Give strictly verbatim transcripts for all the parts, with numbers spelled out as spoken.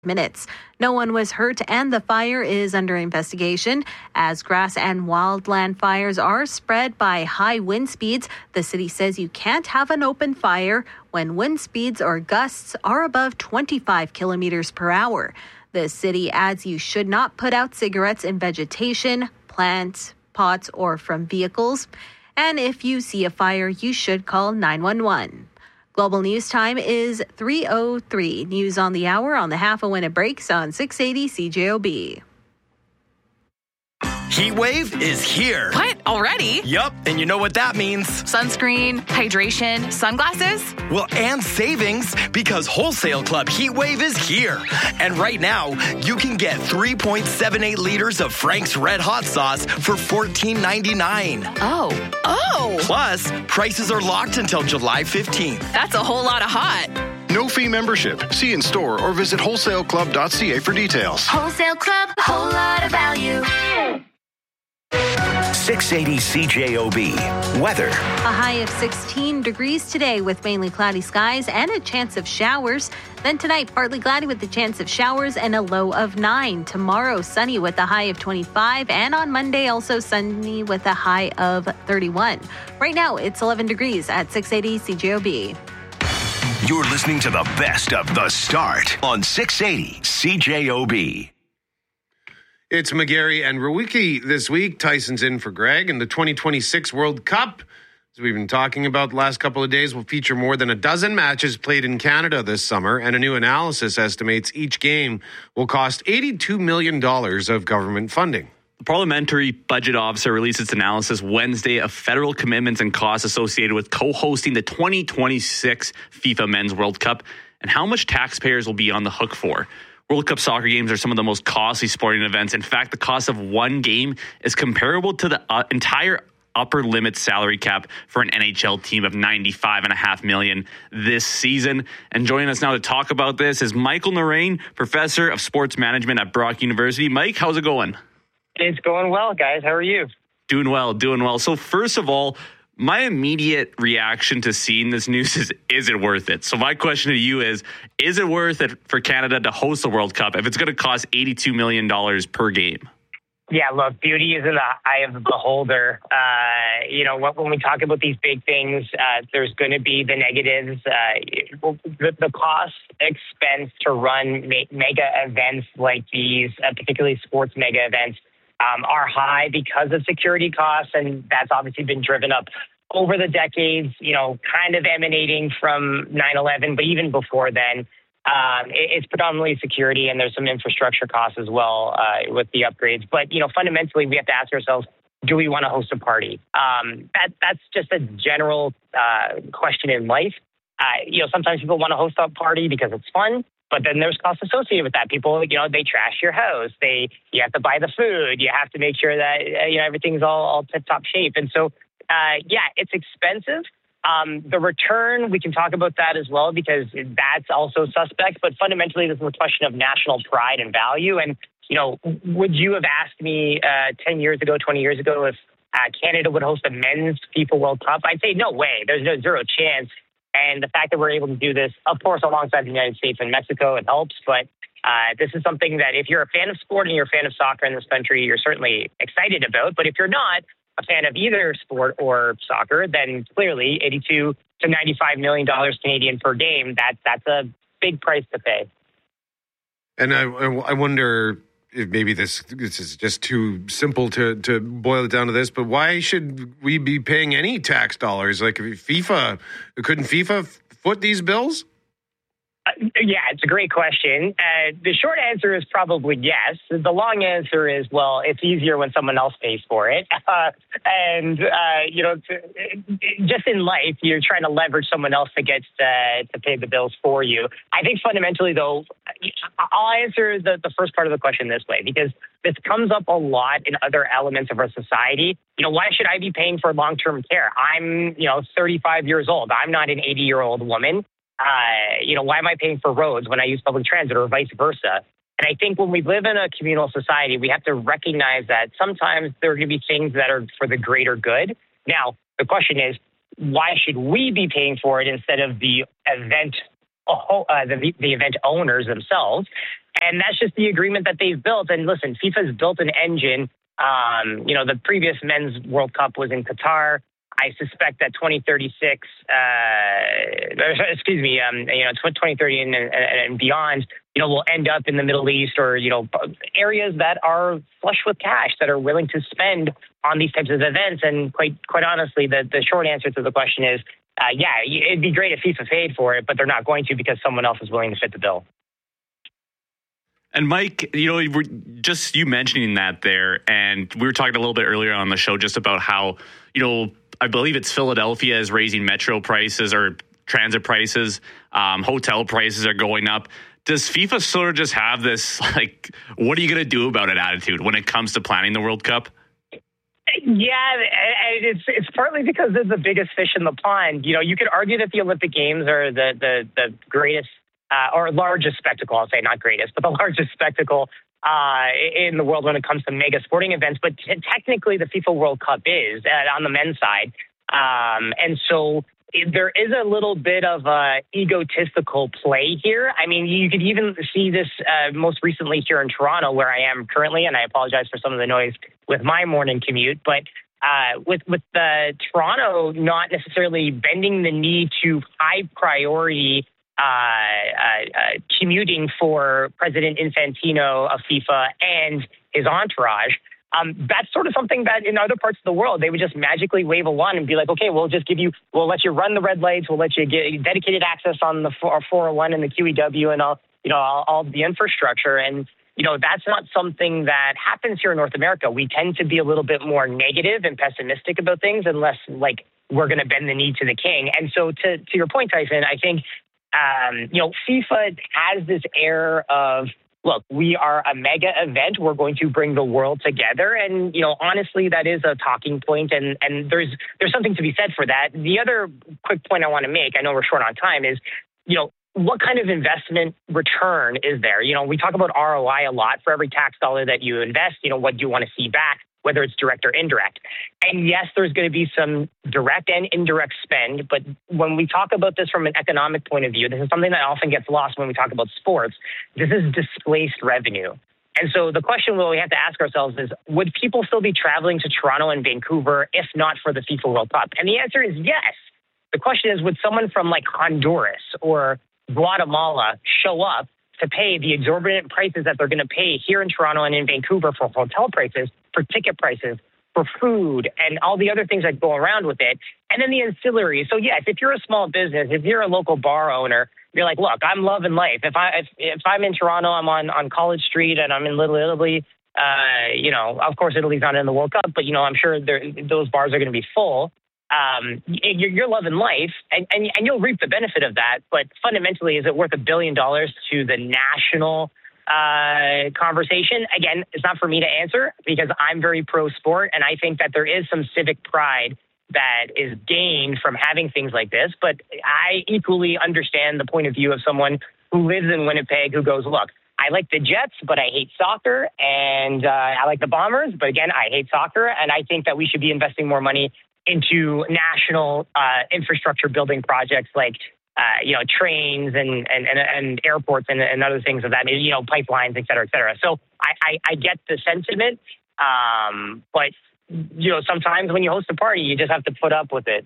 minutes. No one was hurt and the fire is under investigation. As grass and wildland fires are spread by high wind speeds, the city says you can't have an open fire when wind speeds or gusts are above twenty-five kilometers per hour. The city adds you should not put out cigarettes in vegetation, plants, pots, or from vehicles. And if you see a fire, you should call nine one one. Global News Time is three oh three. News on the hour on the half of when it breaks on six eighty C J O B. Heat wave is here. What? Already? Yup, and you know what that means. Sunscreen, hydration, sunglasses? Well, and savings, because Wholesale Club Heat Wave is here. And right now, you can get three point seven eight liters of Frank's Red Hot Sauce for fourteen ninety-nine. Oh. Oh! Plus, prices are locked until July fifteenth. That's a whole lot of hot. No fee membership. See in store or visit wholesale club dot c a for details. Wholesale Club, a whole lot of value. six eighty C J O B. Weather. A high of sixteen degrees today with mainly cloudy skies and a chance of showers. Then tonight, partly cloudy with a chance of showers and a low of nine. Tomorrow, sunny with a high of twenty-five. And on Monday, also sunny with a high of thirty-one. Right now, it's eleven degrees at six eighty C J O B. You're listening to the best of The Start on six eighty C J O B. It's McGarry and Rewicki this week. Tyson's in for Greg. And the twenty twenty-six World Cup, as we've been talking about the last couple of days, will feature more than a dozen matches played in Canada this summer. And a new analysis estimates each game will cost eighty-two million dollars of government funding. The Parliamentary Budget Officer released its analysis Wednesday of federal commitments and costs associated with co-hosting the twenty twenty-six FIFA Men's World Cup and how much taxpayers will be on the hook for. World Cup soccer games are some of the most costly sporting events. In fact, the cost of one game is comparable to the uh, entire upper limit salary cap for an N H L team of ninety-five point five million dollars this season. And joining us now to talk about this is Michael Narain, professor of sports management at Brock University. Mike, how's it going? It's going well, guys. How are you? Doing well, doing well. So first of all, my immediate reaction to seeing this news is, is it worth it? So my question to you is, is it worth it for Canada to host the World Cup if it's going to cost eighty-two million dollars per game? Yeah, look, beauty is in the eye of the beholder. Uh, you know, when we talk about these big things, uh, there's going to be the negatives. Uh, the, the cost expense to run me- mega events like these, uh, particularly sports mega events, um, are high because of security costs, and that's obviously been driven up over the decades, you know, kind of emanating from nine eleven, but even before then. Um, it, it's predominantly security, and there's some infrastructure costs as well uh, with the upgrades. But, you know, fundamentally, we have to ask ourselves, do we want to host a party? Um, that, that's just a general uh, question in life. Uh, you know, sometimes people want to host a party because it's fun, but then there's costs associated with that. People, you know, they trash your house. They, you have to buy the food. You have to make sure that, uh, you know, everything's all, all tip-top shape. And so, uh, yeah, it's expensive. Um, the return, we can talk about that as well, because that's also suspect. But fundamentally, this is a question of national pride and value. And, you know, would you have asked me uh, ten years ago, twenty years ago, if uh, Canada would host a men's FIFA World Cup? I'd say no way. There's no zero chance. And the fact that we're able to do this, of course, alongside the United States and Mexico, it helps. But uh, this is something that if you're a fan of sport and you're a fan of soccer in this country, you're certainly excited about. But if you're not a fan of either sport or soccer, then clearly eighty-two to ninety-five million dollars Canadian per game, that, that's a big price to pay. And I, I wonder if maybe this this is just too simple to, to boil it down to this, but why should we be paying any tax dollars? Like FIFA, couldn't FIFA foot these bills? Uh, yeah, it's a great question. Uh, the short answer is probably yes. The long answer is, well, it's easier when someone else pays for it. Uh, and, uh, you know, to, just in life, you're trying to leverage someone else to get uh, to pay the bills for you. I think fundamentally, though, I'll answer the, the first part of the question this way, because this comes up a lot in other elements of our society. You know, why should I be paying for long-term care? I'm, you know, thirty-five years old. I'm not an eighty-year-old woman. Uh, you know, why am I paying for roads when I use public transit, or vice versa? And I think when we live in a communal society, we have to recognize that sometimes there are going to be things that are for the greater good. Now, the question is, why should we be paying for it instead of the event, uh, the, the event owners themselves? And that's just the agreement that they've built. And listen, FIFA's built an engine. Um, you know, the previous Men's World Cup was in Qatar. I suspect that twenty thirty-six, uh, excuse me, um, you know, twenty thirty and, and, and beyond, you know, will end up in the Middle East or, you know, areas that are flush with cash, that are willing to spend on these types of events. And quite quite honestly, the, the short answer to the question is, uh, yeah, it'd be great if FIFA paid for it, but they're not going to because someone else is willing to fit the bill. And Mike, you know, we're just you mentioning that there, and we were talking a little bit earlier on the show just about how, you know, I believe it's Philadelphia is raising metro prices or transit prices. Um, hotel prices are going up. Does FIFA sort of just have this, like, what are you going to do about it attitude when it comes to planning the World Cup? Yeah, it's it's partly because they're the biggest fish in the pond. You know, you could argue that the Olympic Games are the the, the greatest uh, or largest spectacle, I'll say, not greatest, but the largest spectacle uh, in the world when it comes to mega sporting events. But t- technically, the FIFA World Cup is uh, on the men's side. Um, and so it, there is a little bit of a egotistical play here. I mean, you could even see this uh, most recently here in Toronto, where I am currently, and I apologize for some of the noise with my morning commute. But uh, with, with the Toronto not necessarily bending the knee to high priority uh, uh, uh, commuting for President Infantino of FIFA and his entourage, Um, that's sort of something that in other parts of the world, they would just magically wave a wand and be like, okay, we'll just give you, we'll let you run the red lights. We'll let you get dedicated access on the four oh one and the Q E W and all, you know, all, all the infrastructure. And, you know, that's not something that happens here in North America. We tend to be a little bit more negative and pessimistic about things unless like we're going to bend the knee to the king. And so to, to your point, Tyson, I think, um, you know, FIFA has this air of, look, we are a mega event. We're going to bring the world together. And, you know, honestly, that is a talking point, and, and there's there's something to be said for that. The other quick point I want to make, I know we're short on time, is, you know, what kind of investment return is there? You know, we talk about R O I a lot. For every tax dollar that you invest, you know, what do you want to see back, whether it's direct or indirect? And yes, there's going to be some direct and indirect spend. But when we talk about this from an economic point of view, this is something that often gets lost when we talk about sports. This is displaced revenue. And so the question we have to ask ourselves is, would people still be traveling to Toronto and Vancouver if not for the FIFA World Cup? And the answer is yes. The question is, would someone from like Honduras or Guatemala show up to pay the exorbitant prices that they're going to pay here in Toronto and in Vancouver for hotel prices, for ticket prices, for food, and all the other things that go around with it? And then the ancillary. So yes, if you're a small business, if you're a local bar owner, you're like, look, I'm loving life. If I if, if I'm in Toronto, I'm on, on College Street and I'm in Little Italy. Uh, you know, of course, Italy's not in the World Cup, but you know, I'm sure those bars are going to be full. Um, you're, you're loving life, and, and and you'll reap the benefit of that. But fundamentally, is it worth a billion dollars to the national uh, conversation? Again, it's not for me to answer because I'm very pro sport, and I think that there is some civic pride that is gained from having things like this. But I equally understand the point of view of someone who lives in Winnipeg who goes, look, I like the Jets, but I hate soccer, and uh, I like the Bombers, but again, I hate soccer, and I think that we should be investing more money into national uh, infrastructure building projects like, uh, you know, trains and and, and, and airports and, and other things of that, you know, pipelines, et cetera, et cetera. So I, I, I get the sentiment, um, but, you know, sometimes when you host a party, you just have to put up with it.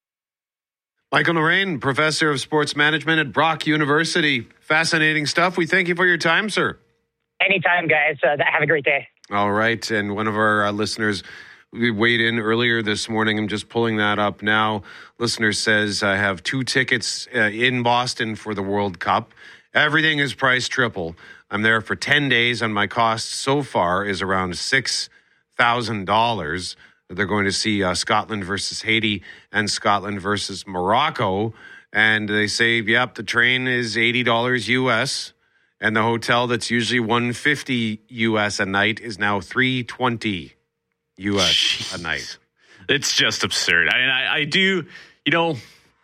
Michael Narain, professor of sports management at Brock University. Fascinating stuff. We thank you for your time, sir. Anytime, guys. Uh, have a great day. All right. And one of our uh, listeners, we weighed in earlier this morning. I'm just pulling that up now. Listener says, I have two tickets uh, in Boston for the World Cup. Everything is priced triple. I'm there for ten days, and my cost so far is around six thousand dollars. They're going to see uh, Scotland versus Haiti and Scotland versus Morocco. And they say, yep, the train is eighty dollars U S, and the hotel that's usually one hundred fifty dollars U S a night is now three hundred twenty dollars U S Jeez. A night. It's just absurd. I mean, I, I do, you know,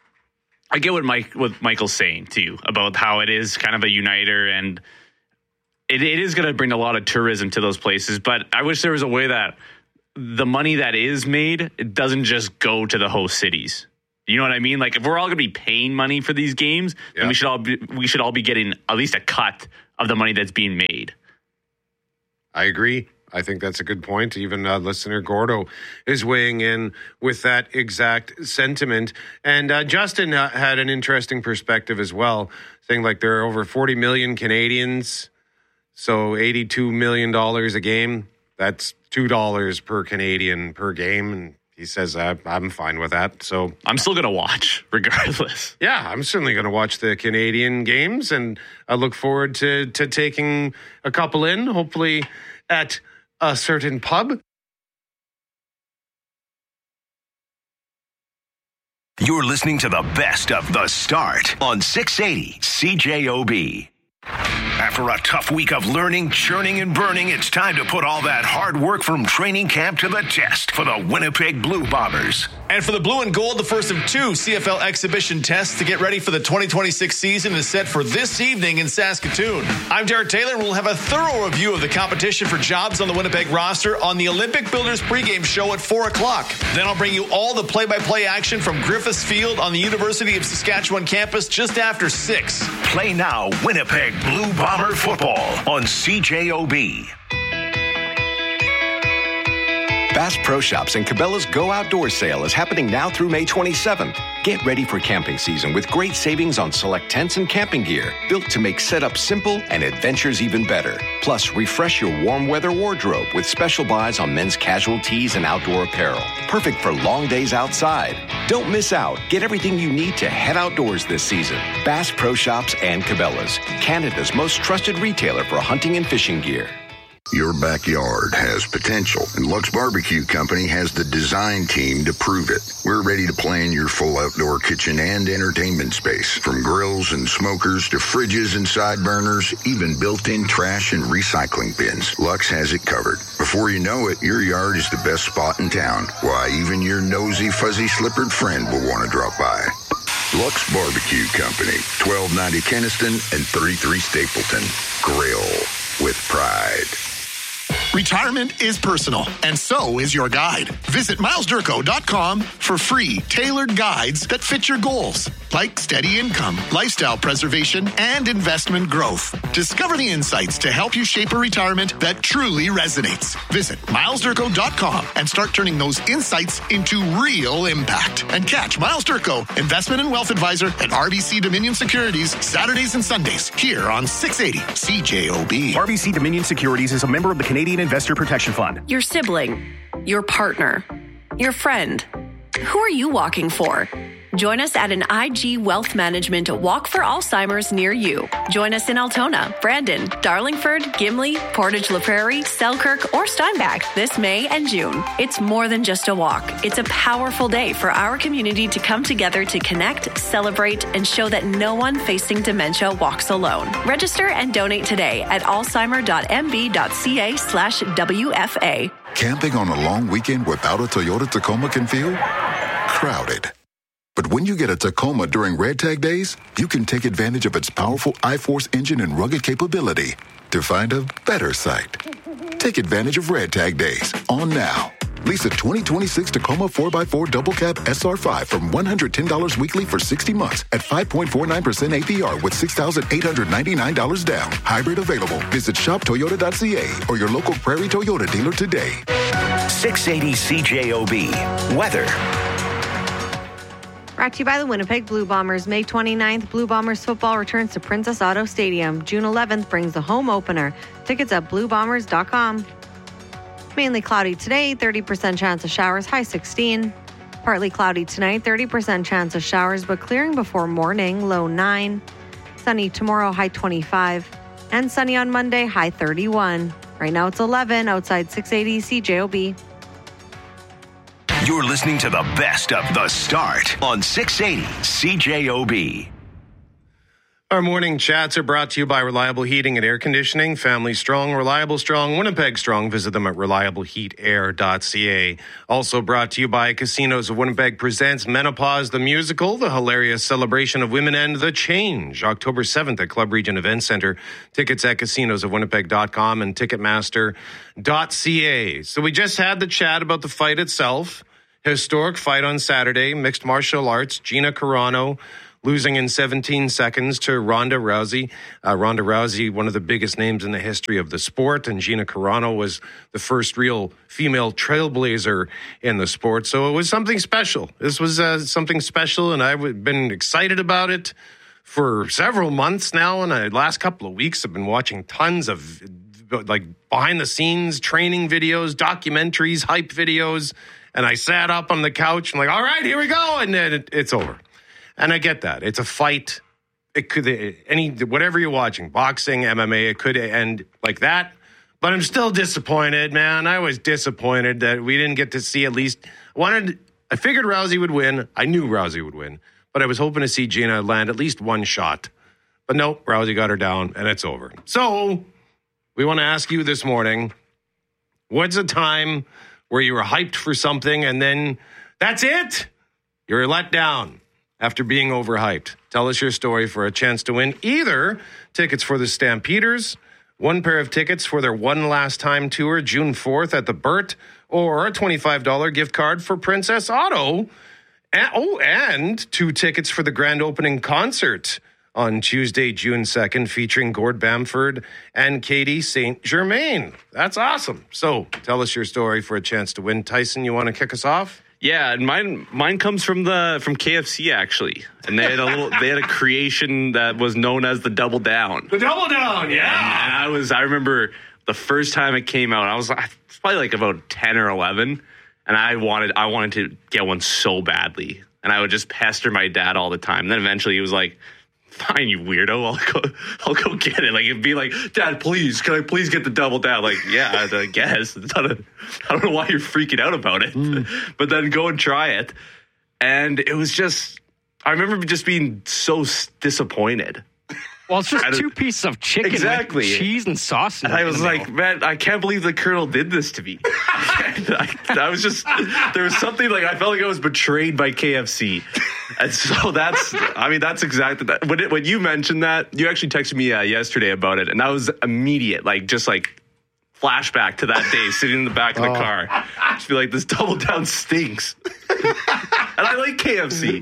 I get what Mike, what Michael's saying too about how it is kind of a uniter, and it, it is going to bring a lot of tourism to those places. But I wish there was a way that the money that is made, it doesn't just go to the host cities. You know what I mean? Like if we're all going to be paying money for these games, yeah. then we should all be, we should all be getting at least a cut of the money that's being made. I agree. I think that's a good point. Even uh, listener Gordo is weighing in with that exact sentiment. And uh, Justin uh, had an interesting perspective as well, saying like there are over forty million Canadians, so eighty-two million dollars a game. That's two dollars per Canadian per game. And he says, uh, I'm fine with that. So I'm still going to watch regardless. Yeah, I'm certainly going to watch the Canadian games, and I look forward to, to taking a couple in, hopefully at a certain pub. You're listening to the best of The Start on six eighty C J O B. After a tough week of learning, churning, and burning, it's time to put all that hard work from training camp to the test for the Winnipeg Blue Bombers. And for the Blue and Gold, the first of two C F L exhibition tests to get ready for the twenty twenty-six season is set for this evening in Saskatoon. I'm Jared Taylor, and we'll have a thorough review of the competition for jobs on the Winnipeg roster on the Olympic Builders pregame show at four o'clock. Then I'll bring you all the play-by-play action from Griffiths Field on the University of Saskatchewan campus just after six. Play now, Winnipeg Blue Bomber football on C J O B. Bass Pro Shops and Cabela's Go Outdoors sale is happening now through May twenty-seventh. Get ready for camping season with great savings on select tents and camping gear, built to make setup simple and adventures even better. Plus, refresh your warm weather wardrobe with special buys on men's casual tees and outdoor apparel. Perfect for long days outside. Don't miss out. Get everything you need to head outdoors this season. Bass Pro Shops and Cabela's, Canada's most trusted retailer for hunting and fishing gear. Your backyard has potential, and Lux Barbecue Company has the design team to prove it. We're ready to plan your full outdoor kitchen and entertainment space, from grills and smokers to fridges and side burners, even built-in trash and recycling bins. Lux has it covered. Before you know it, your yard is the best spot in town. Why, even your nosy, fuzzy-slippered friend will want to drop by. Lux Barbecue Company, twelve ninety Kenniston and thirty-three Stapleton. Grill with pride. Retirement is personal, and so is your guide. Visit miles durko dot com for free, tailored guides that fit your goals, like steady income, lifestyle preservation, and investment growth. Discover the insights to help you shape a retirement that truly resonates. Visit miles durko dot com and start turning those insights into real impact. And catch Miles Durko, Investment and Wealth Advisor at R B C Dominion Securities, Saturdays and Sundays, here on six eighty C J O B. R B C Dominion Securities is a member of the Canadian Investor Protection Fund. Your sibling, your partner, your friend. Who are you walking for? Join us at an I G Wealth Management Walk for Alzheimer's near you. Join us in Altona, Brandon, Darlingford, Gimli, Portage La Prairie, Selkirk, or Steinbach this May and June. It's more than just a walk. It's a powerful day for our community to come together to connect, celebrate, and show that no one facing dementia walks alone. Register and donate today at alzheimer.mb.ca slash WFA. Camping on a long weekend without a Toyota Tacoma can feel crowded. But when you get a Tacoma during Red Tag Days, you can take advantage of its powerful I-Force engine and rugged capability to find a better site. Take advantage of Red Tag Days on now. Lease a twenty twenty-six Tacoma four by four Double Cab S R five from one hundred ten dollars weekly for sixty months at five point four nine percent A P R with six thousand eight hundred ninety-nine dollars down. Hybrid available. Visit shop toyota dot c a or your local Prairie Toyota dealer today. six eighty C J O B. Weather. Brought to you by the Winnipeg Blue Bombers. May twenty-ninth, Blue Bombers football returns to Princess Auto Stadium. June eleventh brings the home opener. Tickets at blue bombers dot com. Mainly cloudy today, thirty percent chance of showers, high sixteen. Partly cloudy tonight, thirty percent chance of showers, but clearing before morning, low nine. Sunny tomorrow, high twenty-five. And sunny on Monday, high thirty-one. Right now it's eleven outside six eighty C J O B. You're listening to the best of The Start on six eighty C J O B. Our morning chats are brought to you by Reliable Heating and Air Conditioning. Family strong, reliable strong, Winnipeg strong. Visit them at reliable heat air dot c a. Also brought to you by Casinos of Winnipeg presents Menopause the Musical, the hilarious celebration of women and the change. October seventh at Club Region Event Center. Tickets at casinos of winnipeg dot com and ticketmaster dot c a. So we just had the chat about the fight itself. Historic fight on Saturday, mixed martial arts. Gina Carano losing in seventeen seconds to Ronda Rousey. Uh, Ronda Rousey, one of the biggest names in the history of the sport, and Gina Carano was the first real female trailblazer in the sport. So it was something special. This was uh, something special, and I've been excited about it for several months now. And the last couple of weeks, I've been watching tons of like behind the scenes training videos, documentaries, hype videos. And I sat up on the couch and like, all right, here we go. And then it, it's over. And I get that. It's a fight. It could, any, whatever you're watching, boxing, M M A, it could end like that. But I'm still disappointed, man. I was disappointed that we didn't get to see at least, wanted, I figured Rousey would win. I knew Rousey would win. But I was hoping to see Gina land at least one shot. But nope, Rousey got her down and it's over. So we want to ask you this morning, what's a time where you were hyped for something and then that's it? You're let down after being overhyped. Tell us your story for a chance to win either tickets for the Stampeders, one pair of tickets for their One Last Time tour June fourth at the Burt, or a twenty-five dollars gift card for Princess Auto. And, oh, and two tickets for the grand opening concert on Tuesday, June second, featuring Gord Bamford and Katie Saint Germain. That's awesome. So tell us your story for a chance to win. Tyson, you want to kick us off? Yeah, and mine mine comes from the from K F C actually, and they had a little they had a creation that was known as the Double Down. The Double Down, yeah. And, and I was I remember the first time it came out, I was, I was probably like about ten or eleven, and I wanted I wanted to get one so badly, and I would just pester my dad all the time. And then eventually he was like, fine, you weirdo, I'll go, I'll go get it. Like, it'd be like, Dad, please, can I please get the Double Down? Like, yeah, I guess. It's not a, I don't know why you're freaking out about it. Mm. But then go and try it. And it was just, I remember just being so disappointed. Well, it's just two pieces of chicken exactly. with cheese and sauce. And I was like, man, I can't believe the Colonel did this to me. I, I was just, there was something like, I felt like I was betrayed by K F C. And so that's, I mean, that's exactly that. When, it, when you mentioned that, you actually texted me uh, yesterday about it. And that was immediate, like, just like flashback to that day, sitting in the back of the oh. car. Just be like, this Double Down stinks. And I like K F C.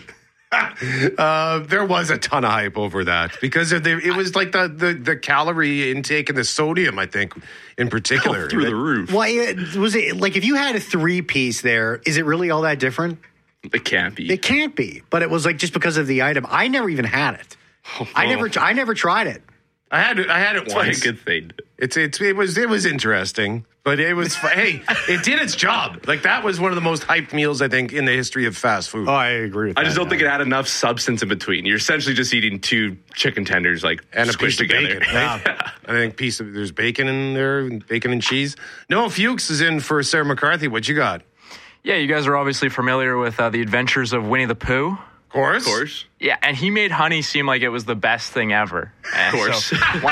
Uh, there was a ton of hype over that because of the, it was like the, the, the calorie intake and the sodium, I think, in particular. Oh, through the roof. Well, it, was it like if you had a three piece there, is it really all that different? It can't be. It can't be. But it was like just because of the item. I never even had it. Oh, I never. I never tried it. I had it. I had it it's once. It's a good thing. It's it's it was it was interesting, but it was hey, it did its job. Like that was one of the most hyped meals I think in the history of fast food. Oh, I agree with I that. I just don't think it had enough substance in between. You're essentially just eating two chicken tenders, like and a piece together. of bacon. Right? Yeah. I think piece of there's bacon in there, bacon and cheese. Noah Fuchs is in for Sarah McCarthy. What you got? Yeah, you guys are obviously familiar with uh, the Adventures of Winnie the Pooh. Of course. Of course. Yeah, and he made honey seem like it was the best thing ever. And of course. So when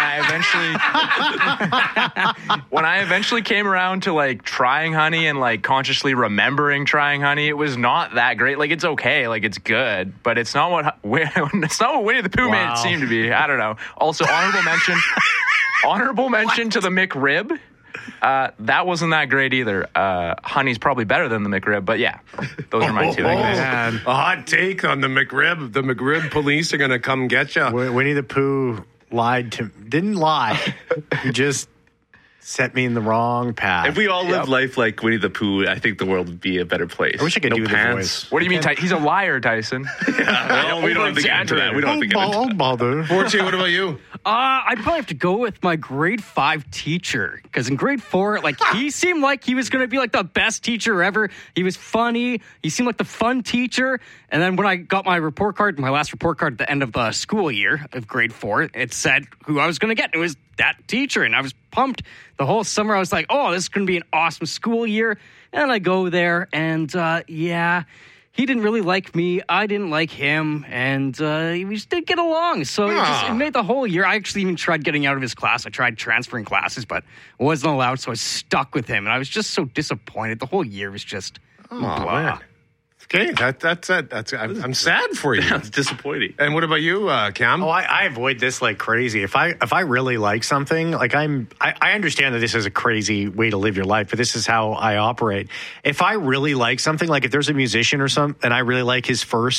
I eventually when I eventually came around to like trying honey and like consciously remembering trying honey, it was not that great. Like it's okay, like it's good, but it's not what it's not what Winnie the Pooh wow. made it seem to be. I don't know. Also, honorable mention honorable mention what? to the McRib. Uh, that wasn't that great either. Uh, honey's probably better than the McRib, but yeah, those are my two. Oh, a hot take on the McRib. The McRib police are going to come get you. Winnie the Pooh lied to didn't lie. He just set me in the wrong path. If we all lived yep. life like Winnie the Pooh, I think the world would be a better place. I wish I could no do pants. the voice. What do you mean? Ty- he's a liar, Tyson. yeah, well, we don't have to get into that. We don't have to get into that. Bother. Fortune, what about you? Uh, I'd probably have to go with my grade five teacher because in grade four, like he seemed like he was going to be like the best teacher ever. He was funny. He seemed like the fun teacher. And then when I got my report card, my last report card at the end of the school year of grade four, it said who I was going to get. It was that teacher, and I was pumped the whole summer. I was like, "Oh, this is going to be an awesome school year." And I go there, and uh, yeah. He didn't really like me. I didn't like him. And uh, we just didn't get along. So it, just, it made the whole year. I actually even tried getting out of his class. I tried transferring classes, but wasn't allowed. So I was stuck with him. And I was just so disappointed. The whole year was just oh, blah. Man. Okay, that, that's it. That's I'm, I'm sad for you. That's disappointing. And what about you, uh, Cam? Oh, I, I avoid this like crazy. If I if I really like something, like I'm, I, I understand that this is a crazy way to live your life, but this is how I operate. If I really like something, like if there's a musician or something, and I really like his first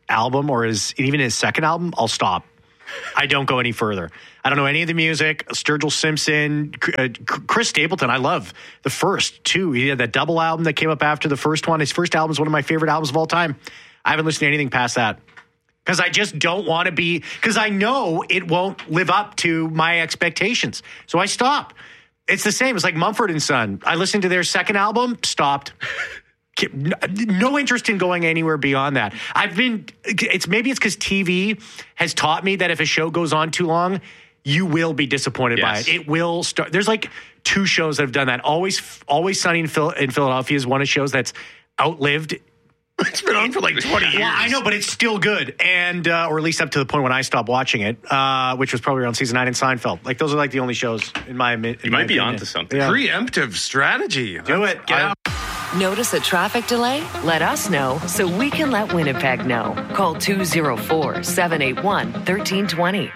album or his even his second album, I'll stop. I don't go any further. I don't know any of the music. Sturgill Simpson, uh, Chris Stapleton, I love the first two. He had that double album that came up after the first one. His first album is one of my favorite albums of all time. I haven't listened to anything past that because I just don't want to be, because I know it won't live up to my expectations. So I stop. It's the same. It's like Mumford and Son. I listened to their second album, stopped. No interest in going anywhere beyond that. I've been, it's maybe it's because T V has taught me that if a show goes on too long, you will be disappointed Yes. by it. It will start. There's like two shows that have done that. Always, Always Sunny in, Phil, in Philadelphia is one of shows that's outlived. It's been on for like twenty years. Well, I know, but it's still good. And, uh, or at least up to the point when I stopped watching it, uh, which was probably around season nine in Seinfeld. Like those are like the only shows in my, in You my might be opinion. onto something. Yeah. Preemptive strategy. Do it. Get I- out. Notice a traffic delay? Let us know so we can let Winnipeg know. Call two oh four, seven eight one, one three two zero.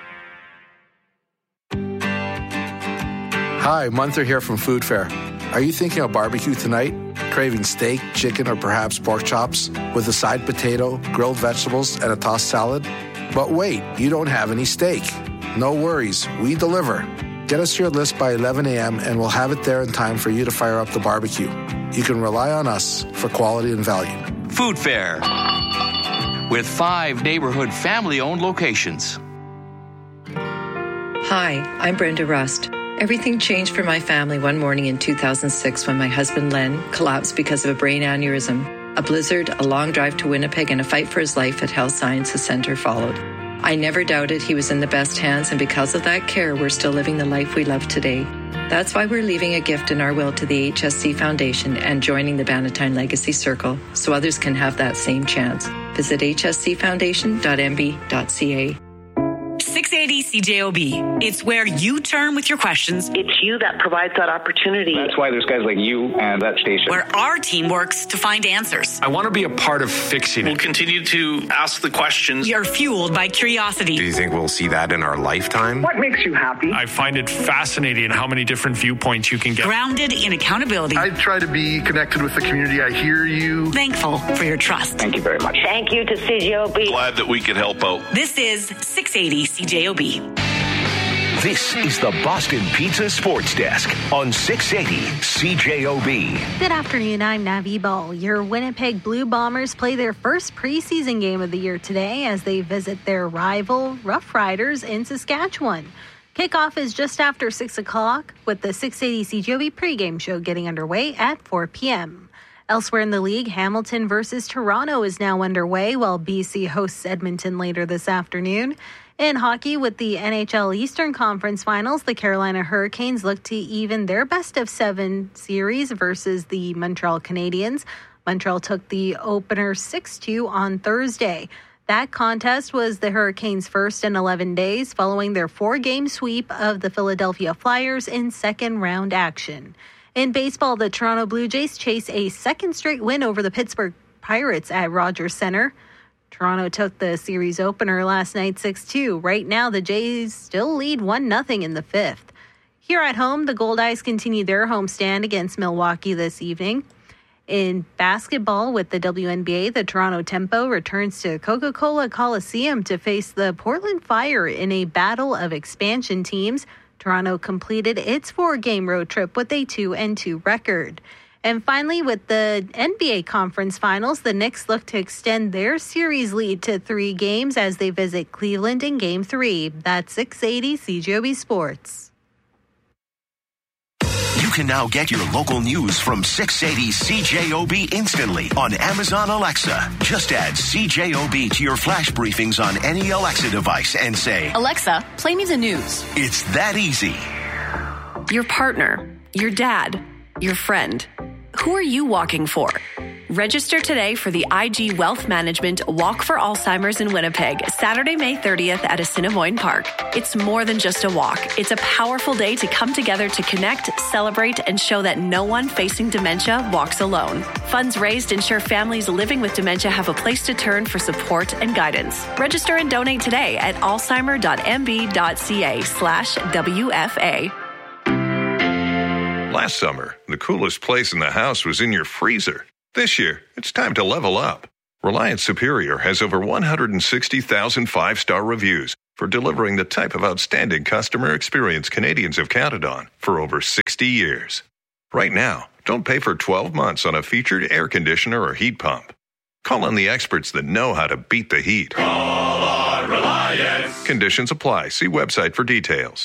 Hi, Munther here from Food Fair. Are you thinking of barbecue tonight? Craving steak, chicken, or perhaps pork chops with a side potato, grilled vegetables, and a tossed salad? But wait, you don't have any steak. No worries, we deliver. Get us your list by eleven a.m. and we'll have it there in time for you to fire up the barbecue. You can rely on us for quality and value. Food Fair, with five neighborhood family-owned locations. Hi, I'm Brenda Rust. Everything changed for my family one morning in two thousand six when my husband Len collapsed because of a brain aneurysm. A blizzard, a long drive to Winnipeg, and a fight for his life at Health Sciences Centre followed. I never doubted he was in the best hands, and because of that care, we're still living the life we love today. That's why we're leaving a gift in our will to the H S C Foundation and joining the Bannatyne Legacy Circle so others can have that same chance. Visit h s c foundation dot m b dot c a. six eighty C J O B. It's where you turn with your questions. It's you that provides that opportunity. That's why there's guys like you and that station. Where our team works to find answers. I want to be a part of fixing it. We'll continue to ask the questions. You're fueled by curiosity. Do you think we'll see that in our lifetime? What makes you happy? I find it fascinating how many different viewpoints you can get. Grounded in accountability. I try to be connected with the community. I hear you. Thankful for your trust. Thank you very much. Thank you to C J O B. Glad that we could help out. This is six eighty C J O B. This is the Boston Pizza Sports Desk on six eighty C J O B. Good afternoon, I'm Navi Ball. Your Winnipeg Blue Bombers play their first preseason game of the year today as they visit their rival Rough Riders in Saskatchewan. Kickoff is just after six o'clock with the six eighty C J O B pregame show getting underway at four p.m. Elsewhere in the league, Hamilton versus Toronto is now underway while B C hosts Edmonton later this afternoon. In hockey, with the N H L Eastern Conference Finals, the Carolina Hurricanes look to even their best of seven series versus the Montreal Canadiens. Montreal took the opener six two on Thursday. That contest was the Hurricanes' first in eleven days following their four-game sweep of the Philadelphia Flyers in second-round action. In baseball, the Toronto Blue Jays chase a second straight win over the Pittsburgh Pirates at Rogers Center. Toronto took the series opener last night six two. Right now, the Jays still lead one nothing in the fifth. Here at home, the Gold Eyes continue their homestand against Milwaukee this evening. In basketball with the W N B A, the Toronto Tempo returns to Coca-Cola Coliseum to face the Portland Fire in a battle of expansion teams. Toronto completed its four-game road trip with a two and two record. And finally, with the N B A Conference Finals, the Knicks look to extend their series lead to three games as they visit Cleveland in Game three. That's six eighty C J O B Sports. You can now get your local news from six eighty C J O B instantly on Amazon Alexa. Just add C J O B to your flash briefings on any Alexa device and say, Alexa, play me the news. It's that easy. Your partner, your dad, your friend. Who are you walking for? Register today for the I G Wealth Management Walk for Alzheimer's in Winnipeg, Saturday, May thirtieth at Assiniboine Park. It's more than just a walk. It's a powerful day to come together to connect, celebrate, and show that no one facing dementia walks alone. Funds raised ensure families living with dementia have a place to turn for support and guidance. Register and donate today at alzheimer.mb.ca slash WFA. Last summer, the coolest place in the house was in your freezer. This year, it's time to level up. Reliance Superior has over one hundred sixty thousand five-star reviews for delivering the type of outstanding customer experience Canadians have counted on for over sixty years. Right now, don't pay for twelve months on a featured air conditioner or heat pump. Call on the experts that know how to beat the heat. Call on Reliance. Conditions apply. See website for details.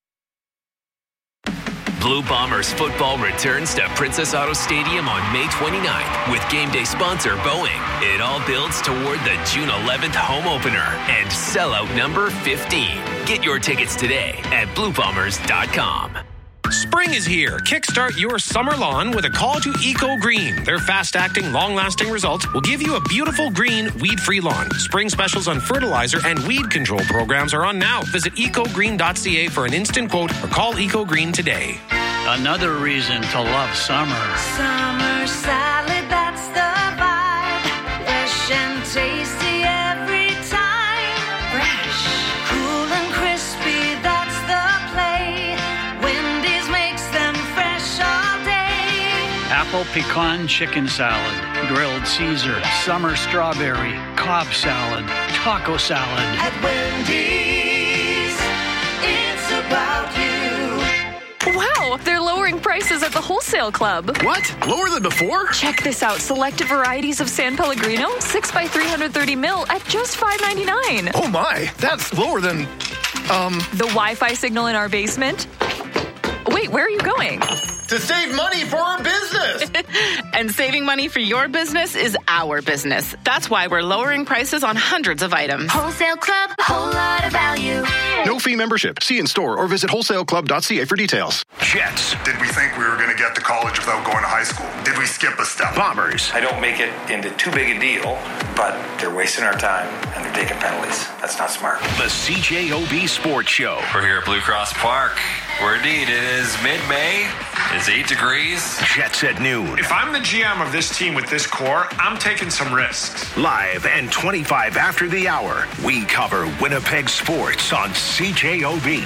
Blue Bombers football returns to Princess Auto Stadium on May twenty-ninth with game day sponsor Boeing. It all builds toward the June eleventh home opener and sellout number fifteen. Get your tickets today at blue bombers dot com. Spring is here. Kickstart your summer lawn with a call to Eco Green. Their fast-acting, long-lasting results will give you a beautiful green, weed-free lawn. Spring specials on fertilizer and weed control programs are on now. Visit eco green dot c a for an instant quote or call Eco Green today. Another reason to love summer. Summer salad, that's the vibe. Fresh and tasty every time. Fresh, cool and crispy, that's the play. Wendy's makes them fresh all day. Apple pecan chicken salad, grilled Caesar, summer strawberry, Cobb salad, taco salad. At Wendy's, it's about you. Wow, they're lowering prices at the Wholesale Club. What? Lower than before? Check this out. Selected varieties of San Pellegrino, six by three hundred thirty mil at just five ninety-nine. Oh my, that's lower than, um... the Wi-Fi signal in our basement? Wait, where are you going? To save money for our business! And saving money for your business is our business. That's why we're lowering prices on hundreds of items. Wholesale Club, a whole lot of value. No fee membership. See in store or visit wholesale club dot c a for details. Jets. Did we think we were going to get to college without going to high school? Did we skip a step? Bombers. I don't make it into too big a deal, but they're wasting our time and they're taking penalties. That's not smart. The C J O B Sports Show. We're here at Blue Cross Park, where indeed it is mid-May. It's eight degrees. Jets at noon. If I'm the G M of this team with this core, I'm taking some risks. Live and twenty-five after the hour, we cover Winnipeg sports on C J O B.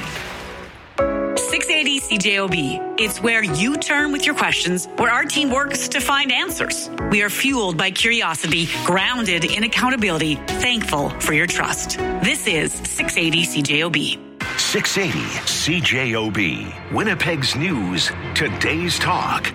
six eighty C J O B. It's where you turn with your questions, where our team works to find answers. We are fueled by curiosity, grounded in accountability, thankful for your trust. This is six eighty C J O B. six eighty C J O B. Winnipeg's news, today's talk.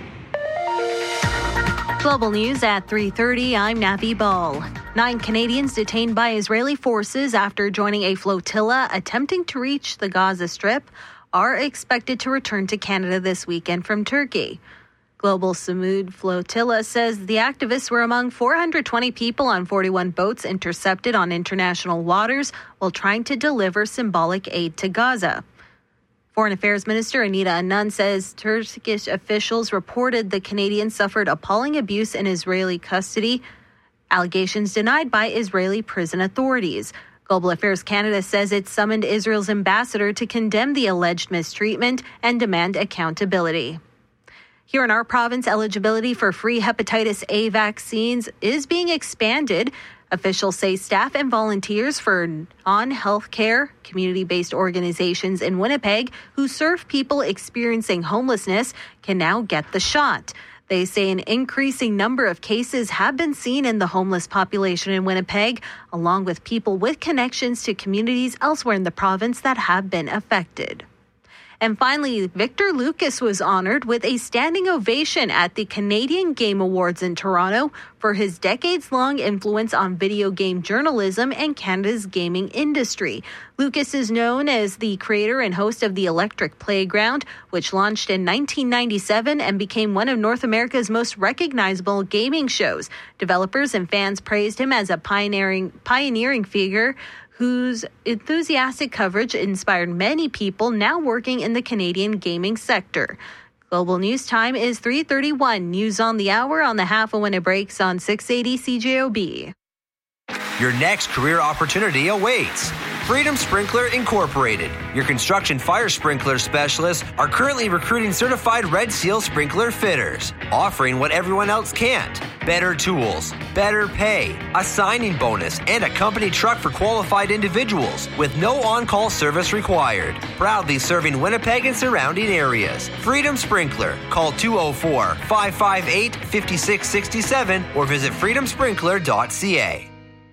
Global news at three thirty. I'm Navi Ball. Nine Canadians detained by Israeli forces after joining a flotilla attempting to reach the Gaza Strip are expected to return to Canada this weekend from Turkey. Global Samud Flotilla says the activists were among four hundred twenty people on forty-one boats intercepted on international waters while trying to deliver symbolic aid to Gaza. Foreign Affairs Minister Anita Anand says Turkish officials reported the Canadians suffered appalling abuse in Israeli custody, allegations denied by Israeli prison authorities. Global Affairs Canada says it summoned Israel's ambassador to condemn the alleged mistreatment and demand accountability. Here in our province, eligibility for free hepatitis A vaccines is being expanded. Officials say staff and volunteers for non-healthcare, community-based organizations in Winnipeg who serve people experiencing homelessness can now get the shot. They say an increasing number of cases have been seen in the homeless population in Winnipeg, along with people with connections to communities elsewhere in the province that have been affected. And finally, Victor Lucas was honored with a standing ovation at the Canadian Game Awards in Toronto for his decades-long influence on video game journalism and Canada's gaming industry. Lucas is known as the creator and host of The Electric Playground, which launched in nineteen ninety-seven and became one of North America's most recognizable gaming shows. Developers and fans praised him as a pioneering, pioneering figure whose enthusiastic coverage inspired many people now working in the Canadian gaming sector. Global News Time is three thirty-one. News on the hour on the half when it breaks on six eighty C J O B. Your next career opportunity awaits. Freedom Sprinkler Incorporated. Your construction fire sprinkler specialists are currently recruiting certified Red Seal sprinkler fitters, offering what everyone else can't. Better tools, better pay, a signing bonus, and a company truck for qualified individuals with no on-call service required. Proudly serving Winnipeg and surrounding areas. Freedom Sprinkler. Call two oh four, five five eight, five six six seven or visit freedom sprinkler dot c a.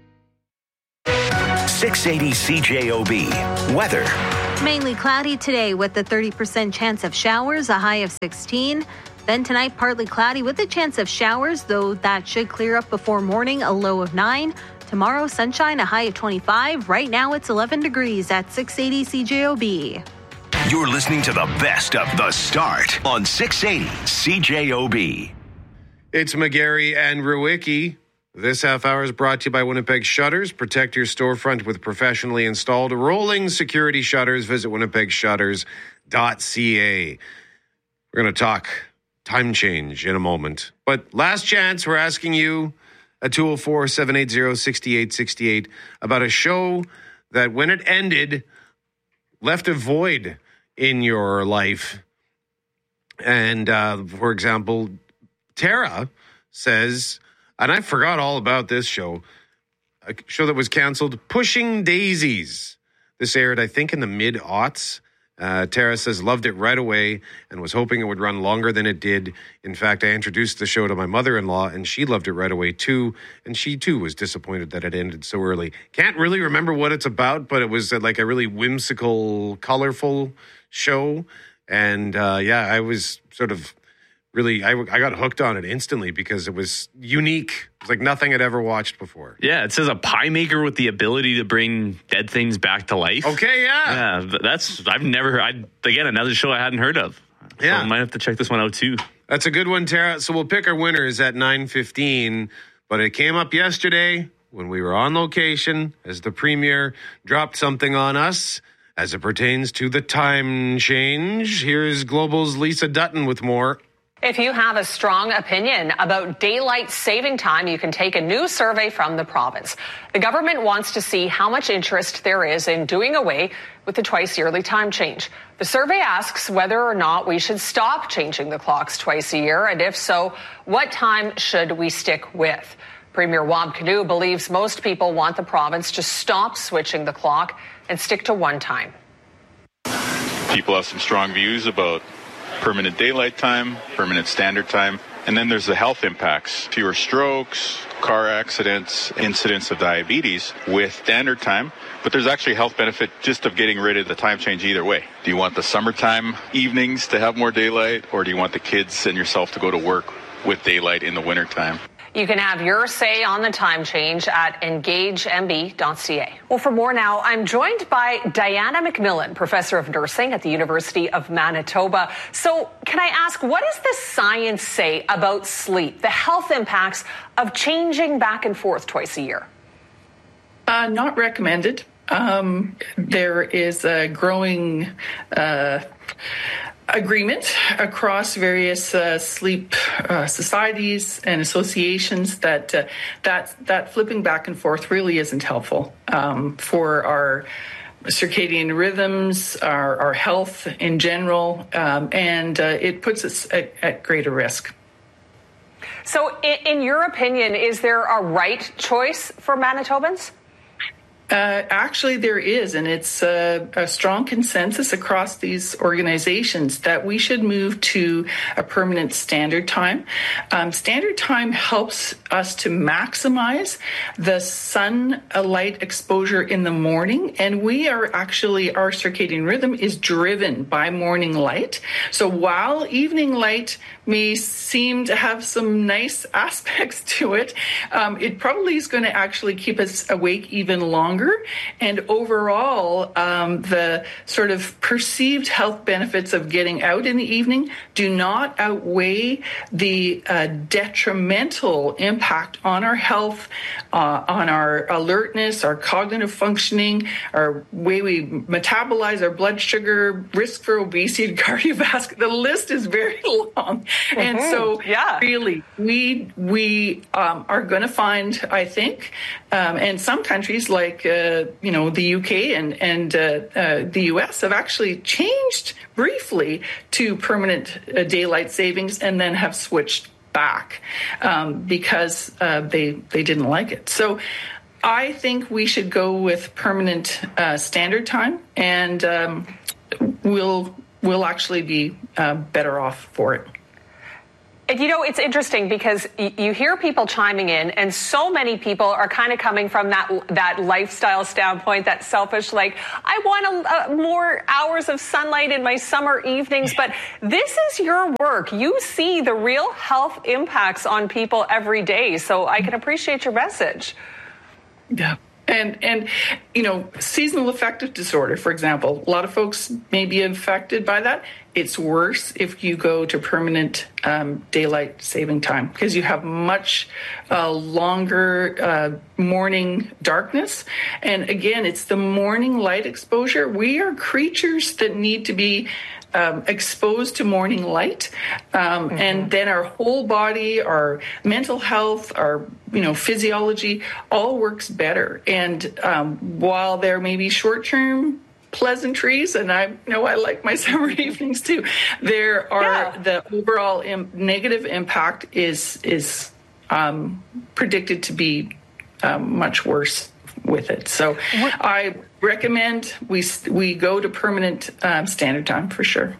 six eighty C J O B. Weather. Mainly cloudy today with a thirty percent chance of showers, a high of sixteen. Then tonight, partly cloudy with a chance of showers, though that should clear up before morning, a low of nine. Tomorrow, sunshine, a high of twenty-five. Right now, it's eleven degrees at six eighty C J O B. You're listening to the best of The Start on six eighty C J O B. It's McGarry and Rewicki. This half hour is brought to you by Winnipeg Shutters. Protect your storefront with professionally installed rolling security shutters. Visit winnipeg shutters dot c a. We're going to talk time change in a moment. But last chance, we're asking you at two oh four, seven eight zero, six eight six eight about a show that when it ended left a void in your life. And uh, for example, Tara says, and I forgot all about this show, a show that was canceled, Pushing Daisies. This aired, I think, in the mid-aughts. Uh, Tara says, loved it right away and was hoping it would run longer than it did. In fact, I introduced the show to my mother-in-law, and she loved it right away, too. And she, too, was disappointed that it ended so early. Can't really remember what it's about, but it was uh, like a really whimsical, colorful show. And, uh, yeah, I was sort of really, I, I got hooked on it instantly because it was unique. It was like nothing I'd ever watched before. Yeah, it says a pie maker with the ability to bring dead things back to life. Okay, yeah. Yeah, that's, I've never heard, I, again, another show I hadn't heard of. Yeah. So I might have to check this one out too. That's a good one, Tara. So we'll pick our winners at nine fifteen, but it came up yesterday when we were on location as the premier dropped something on us as it pertains to the time change. Here's Global's Lisa Dutton with more. If you have a strong opinion about daylight saving time, you can take a new survey from the province. The government wants to see how much interest there is in doing away with the twice yearly time change. The survey asks whether or not we should stop changing the clocks twice a year, and if so, what time should we stick with? Premier Wab Kinew believes most people want the province to stop switching the clock and stick to one time. People have some strong views about permanent daylight time, permanent standard time, and then there's the health impacts. Fewer strokes, car accidents, incidents of diabetes with standard time, but there's actually a health benefit just of getting rid of the time change either way. Do you want the summertime evenings to have more daylight, or do you want the kids and yourself to go to work with daylight in the wintertime? You can have your say on the time change at engage m b dot c a. Well, for more now, I'm joined by Diana McMillan, professor of nursing at the University of Manitoba. So can I ask, what does the science say about sleep, the health impacts of changing back and forth twice a year? Uh, not recommended. Um, there is a growing uh, agreement across various uh, sleep uh, societies and associations that uh, that that flipping back and forth really isn't helpful um, for our circadian rhythms, our, our health in general, um, and uh, it puts us at, at greater risk. So, in, in your opinion, is there a right choice for Manitobans? Uh, actually, there is, and it's a, a strong consensus across these organizations that we should move to a permanent standard time. Um, standard time helps us to maximize the sunlight exposure in the morning, and we are actually, our circadian rhythm is driven by morning light. So while evening light may seem to have some nice aspects to it, um, it probably is going to actually keep us awake even longer. And overall, um, the sort of perceived health benefits of getting out in the evening do not outweigh the uh, detrimental impact on our health, uh, on our alertness, our cognitive functioning, our way we metabolize our blood sugar, risk for obesity, cardiovascular. The list is very long. Mm-hmm. And so yeah. really, we we um, are going to find, I think, um, and some countries like uh, you know, the U K and, and uh, uh, the U S have actually changed briefly to permanent uh, daylight savings and then have switched back um, because uh, they, they didn't like it. So I think we should go with permanent uh, standard time, and um, we'll, we'll actually be uh, better off for it. And, you know, it's interesting because y- you hear people chiming in, and so many people are kind of coming from that that lifestyle standpoint, that selfish, like, I want a, a more hours of sunlight in my summer evenings. But this is your work. You see the real health impacts on people every day. So I can appreciate your message. Yeah. And, and you know, seasonal affective disorder, for example, a lot of folks may be affected by that. It's worse if you go to permanent um, daylight saving time because you have much uh, longer uh, morning darkness. And again, it's the morning light exposure. We are creatures that need to be Um, exposed to morning light, um, mm-hmm. and then our whole body, our mental health, our you know physiology, all works better. And um, while there may be short-term pleasantries, and I know I like my summer evenings too, there are yeah. the overall im- negative impact is is um, predicted to be um, much worse with it. So what? I recommend we we go to permanent um, standard time for sure.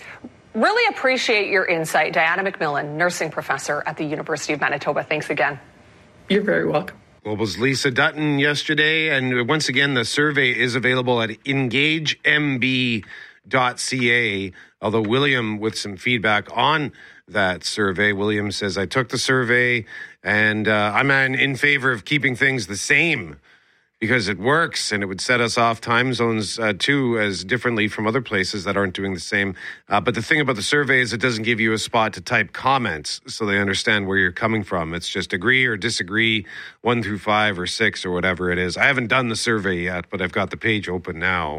Really appreciate your insight, Diana McMillan, nursing professor at the University of Manitoba. Thanks again. You're very welcome. Global's Lisa Dutton yesterday, and once again, the survey is available at engage m b dot c a. Although William, with some feedback on that survey, William says, I took the survey, and uh, I'm in favor of keeping things the same, because it works, and it would set us off time zones, uh, too, as differently from other places that aren't doing the same. Uh, but the thing about the survey is it doesn't give you a spot to type comments so they understand where you're coming from. It's just agree or disagree, one through five or six or whatever it is. I haven't done the survey yet, but I've got the page open now.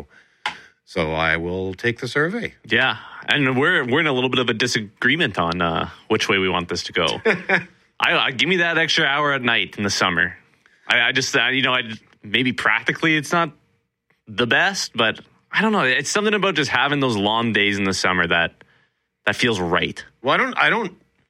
So I will take the survey. Yeah, and we're we're in a little bit of a disagreement on uh, which way we want this to go. I, I Give me that extra hour at night in the summer. I, I just, uh, you know, I... Maybe practically it's not the best, but I don't know. It's something about just having those long days in the summer that that feels right. Well, I don't, I don't,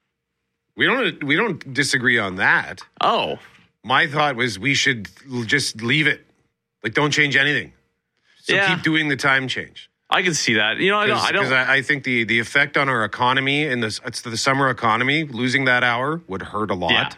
we don't, we don't disagree on that. Oh, my thought was we should just leave it. Like, don't change anything. So yeah. keep doing the time change. I can see that. You know, I don't, I don't, I, I think the, the effect on our economy in this, it's the summer economy, losing that hour would hurt a lot. Yeah.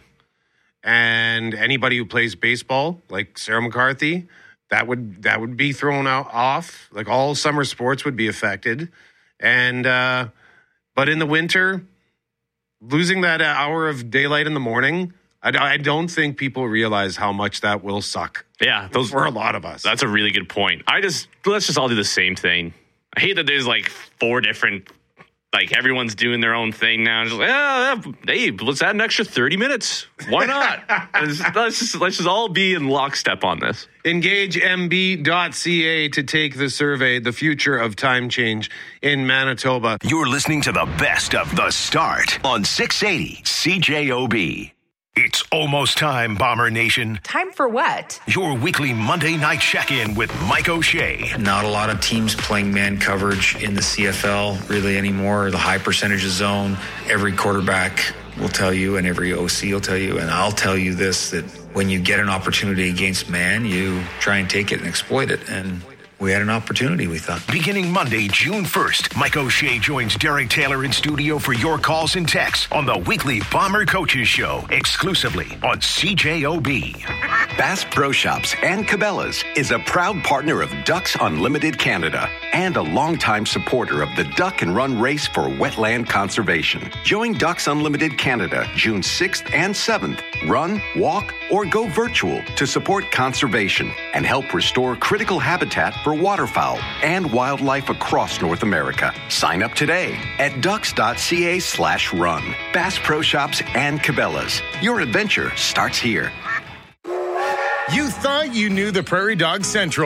And anybody who plays baseball, like Sarah McCarthy, that would that would be thrown out off. Like all summer sports would be affected. And uh, but in the winter, losing that hour of daylight in the morning, I, I don't think people realize how much that will suck. Yeah, those for a lot of us. That's a really good point. I just let's just all do the same thing. I hate that there's like four different. Like, everyone's doing their own thing now. Just like, yeah, hey, let's add an extra thirty minutes. Why not? let's, let's, just, let's just all be in lockstep on this. engage m b dot c a to take the survey, The Future of Time Change in Manitoba. You're listening to the best of The Start on six eighty C J O B. It's almost time, Bomber Nation. Time for what? Your weekly Monday night check-in with Mike O'Shea. Not a lot of teams playing man coverage in the C F L really anymore. The high percentage of zone. Every quarterback will tell you, and every O C will tell you, and I'll tell you this, that when you get an opportunity against man, you try and take it and exploit it. And we had an opportunity, we thought. Beginning Monday, June first, Mike O'Shea joins Derek Taylor in studio for your calls and texts on the weekly Bomber Coaches Show, exclusively on C J O B. Bass Pro Shops and Cabela's is a proud partner of Ducks Unlimited Canada and a longtime supporter of the Duck and Run Race for Wetland Conservation. Join Ducks Unlimited Canada June sixth and seventh. Run, walk, or go virtual to support conservation and help restore critical habitat for waterfowl and wildlife across North America. Sign up today at ducks.ca slash run. Bass Pro Shops and Cabela's. Your adventure starts here. You thought you knew the Prairie Dog Central,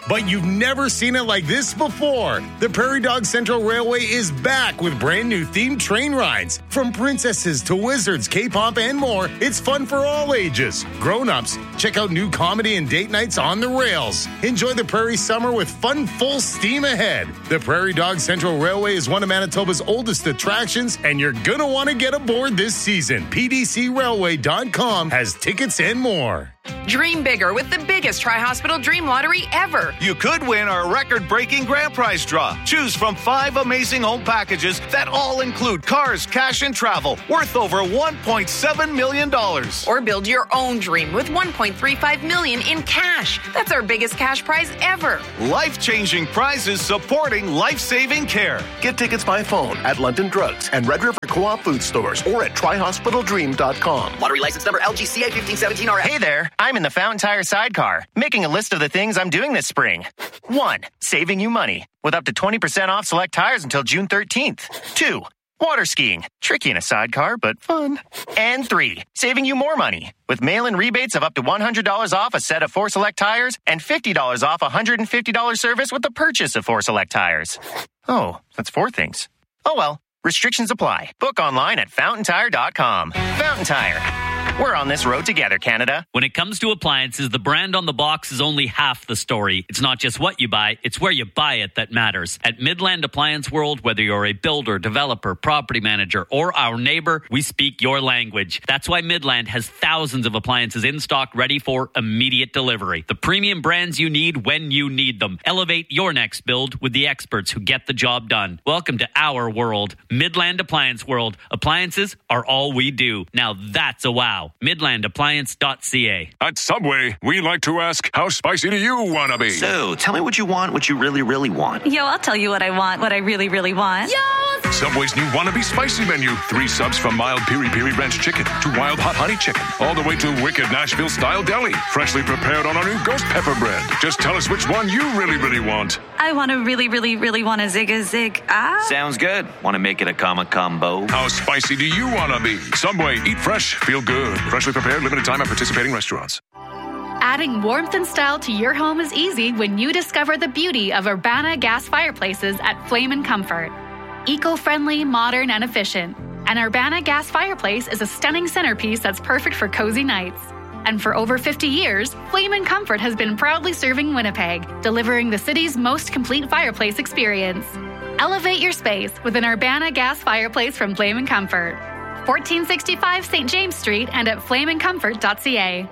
but you've never seen it like this before. The Prairie Dog Central Railway is back with brand new themed train rides. From princesses to wizards, K-pop, and more, it's fun for all ages. Grown-ups, check out new comedy and date nights on the rails. Enjoy the Prairie summer with fun full steam ahead. The Prairie Dog Central Railway is one of Manitoba's oldest attractions, and you're going to want to get aboard this season. P D C railway dot com has tickets and more. Dream bigger with the biggest Tri-Hospital Dream Lottery ever. You could win our record-breaking grand prize draw. Choose from five amazing home packages that all include cars, cash, and travel worth over one point seven million dollars. Or build your own dream with one point three five million dollars in cash. That's our biggest cash prize ever. Life-changing prizes supporting life-saving care. Get tickets by phone at London Drugs and Red River Co-op food stores or at tri hospital dream dot com. Lottery license number L G C A fifteen seventeen R. Hey there, I'm in the Fountain Tire sidecar, making a list of the things I'm doing this spring. One, saving you money with up to twenty percent off select tires until June thirteenth. Two, water skiing, tricky in a sidecar, but fun. And three, saving you more money with mail-in rebates of up to one hundred dollars off a set of four select tires and fifty dollars off a one hundred fifty dollars service with the purchase of four select tires. Oh, that's four things. Oh well, restrictions apply. Book online at fountain tire dot com. Fountain Tire. We're on this road together, Canada. When it comes to appliances, the brand on the box is only half the story. It's not just what you buy, it's where you buy it that matters. At Midland Appliance World, whether you're a builder, developer, property manager, or our neighbor, we speak your language. That's why Midland has thousands of appliances in stock ready for immediate delivery. The premium brands you need when you need them. Elevate your next build with the experts who get the job done. Welcome to our world, Midland Appliance World. Appliances are all we do. Now that's a wow. midland appliance dot c a. At Subway, we like to ask, how spicy do you want to be? So, tell me what you want, what you really, really want. Yo, I'll tell you what I want, what I really, really want. Yo! Subway's new Wannabe Spicy menu. Three subs from mild piri piri ranch chicken to wild hot honey chicken. All the way to wicked Nashville-style deli. Freshly prepared on our new ghost pepper bread. Just tell us which one you really, really want. I want to really, really, really want a zig a zig. Ah. Sounds good. Want to make it a comma combo? How spicy do you want to be? Subway, eat fresh, feel good. Freshly prepared, limited time at participating restaurants. Adding warmth and style to your home is easy when you discover the beauty of Urbana gas fireplaces at Flame and Comfort. Eco-friendly, modern, and efficient. An Urbana gas fireplace is a stunning centerpiece that's perfect for cozy nights. And for over fifty years, Flame and Comfort has been proudly serving Winnipeg, delivering the city's most complete fireplace experience. Elevate your space with an Urbana gas fireplace from Flame and Comfort. fourteen sixty-five Saint James Street and at flame and comfort dot c a.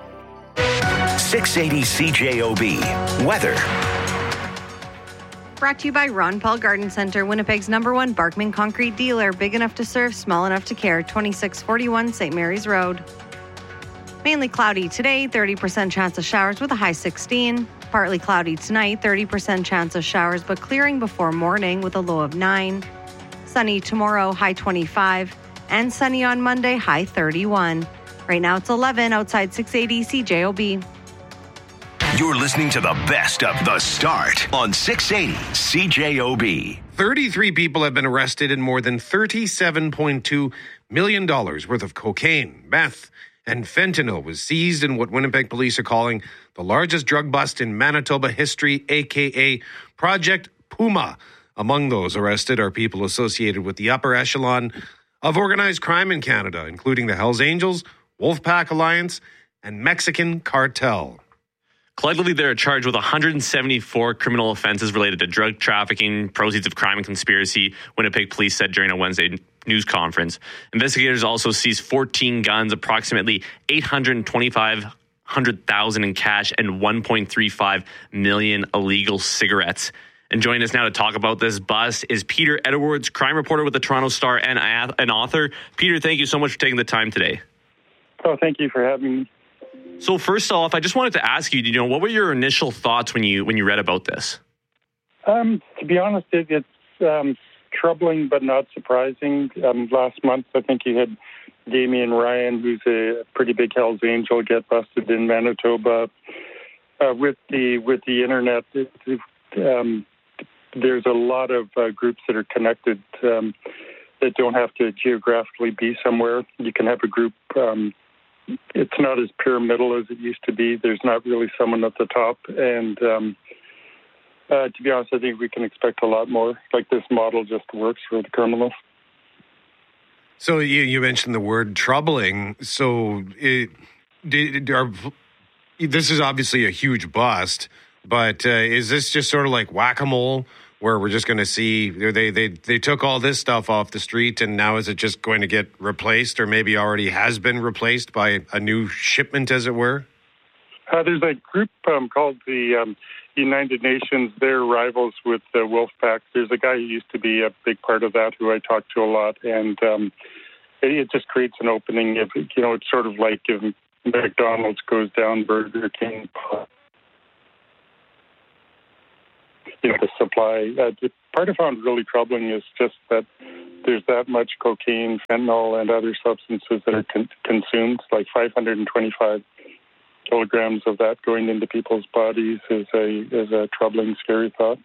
six eighty C J O B. Weather. Brought to you by Ron Paul Garden Center, Winnipeg's number one Barkman concrete dealer. Big enough to serve, small enough to care. twenty-six forty-one Saint Mary's Road. Mainly cloudy today, thirty percent chance of showers with a high sixteen. Partly cloudy tonight, thirty percent chance of showers, but clearing before morning with a low of nine. Sunny tomorrow, high twenty-five. And sunny on Monday, high thirty-one. Right now it's eleven outside six eighty C J O B. You're listening to the best of The Start on six eighty C J O B. thirty-three people have been arrested and more than thirty-seven point two million dollars worth of cocaine, meth, and fentanyl was seized in what Winnipeg police are calling the largest drug bust in Manitoba history, a k a. Project Puma. Among those arrested are people associated with the upper echelon of organized crime in Canada, including the Hells Angels, Wolfpack Alliance, and Mexican Cartel. Collectively, they're charged with one hundred seventy-four criminal offenses related to drug trafficking, proceeds of crime, and conspiracy, Winnipeg police said during a Wednesday news conference. Investigators also seized fourteen guns, approximately eight hundred twenty-five hundred thousand in cash, and one point three five million illegal cigarettes. And joining us now to talk about this bust is Peter Edwards, crime reporter with the Toronto Star and an author. Peter, thank you so much for taking the time today. Oh, thank you for having me. So first off, I just wanted to ask you, you know, what were your initial thoughts when you when you read about this? Um, to be honest, it, it's um, troubling but not surprising. Um, last month, I think you had Damian Ryan, who's a pretty big Hells Angel, get busted in Manitoba. Uh, with the with the internet, it, it, um, there's a lot of uh, groups that are connected um, that don't have to geographically be somewhere. You can have a group. Um, it's not as pyramidal as it used to be. There's not really someone at the top, and um, Uh, to be honest, I think we can expect a lot more. Like, this model just works for the criminals. So you, you mentioned the word troubling. So it, did, are, this is obviously a huge bust, but uh, is this just sort of like whack-a-mole, where we're just going to see they, they, they took all this stuff off the street, and now is it just going to get replaced, or maybe already has been replaced by a new shipment, as it were? Uh, there's a group um, called the um, United Nations. They're rivals with the Wolfpack. There's a guy who used to be a big part of that who I talk to a lot, and um, it, it just creates an opening. If, you know, it's sort of like if McDonald's goes down, Burger King, you know, the supply. Uh, the part I found really troubling is just that there's that much cocaine, fentanyl, and other substances that are con- consumed, like five hundred twenty-five kilograms of that going into people's bodies is a is a troubling, scary thought.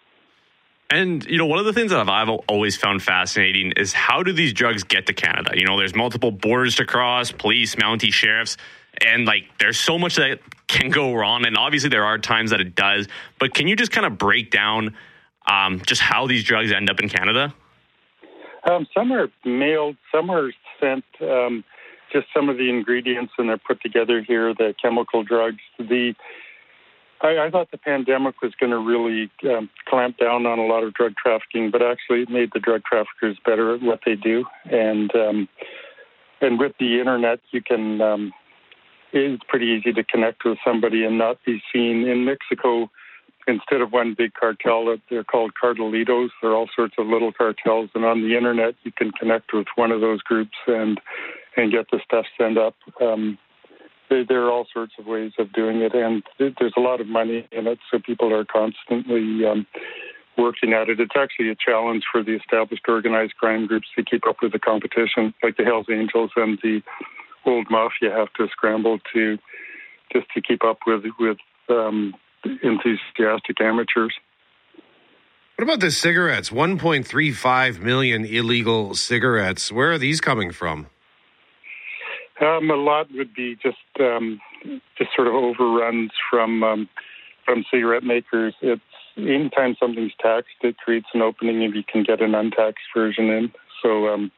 And, you know, one of the things that I've always found fascinating is how do these drugs get to Canada? You know, there's multiple borders to cross, police, Mountie, sheriffs, and, like, there's so much that can go wrong. And obviously there are times that it does. But can you just kind of break down um, just how these drugs end up in Canada? Um, some are mailed, some are sent. Um, just some of the ingredients, and they're put together here, the chemical drugs. The I, I thought the pandemic was going to really um, clamp down on a lot of drug trafficking, but actually it made the drug traffickers better at what they do. And um, and with the internet, you can um, it's pretty easy to connect with somebody and not be seen. In Mexico, instead of one big cartel, they're called cartelitos. There are all sorts of little cartels, and on the internet, you can connect with one of those groups and and get the stuff sent up. Um, there, there are all sorts of ways of doing it, and there's a lot of money in it, so people are constantly um, working at it. It's actually a challenge for the established organized crime groups to keep up with the competition, like the Hells Angels and the old mafia have to scramble to just to keep up with with um, enthusiastic amateurs. What about the cigarettes? one point three five million illegal cigarettes. Where are these coming from? Um, a lot would be just um, just sort of overruns from um, from cigarette makers. It's anytime something's taxed, it creates an opening if you can get an untaxed version in. So um,